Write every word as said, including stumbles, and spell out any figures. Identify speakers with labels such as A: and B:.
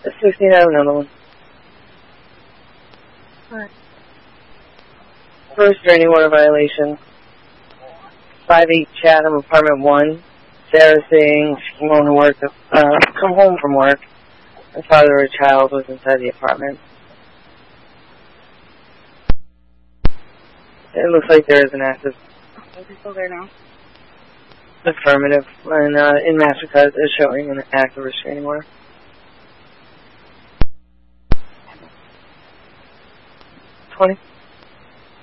A: sixteen, I have another one.
B: Alright.
A: First restraining order violation. five eight Chatham, apartment one. Sarah saying she came home to work, uh, come home from work. The father of her child was inside the apartment. It looks like there is an active.
B: Is he still there now?
A: Affirmative. And uh, in MasterCard is showing an active restraining order. twenty.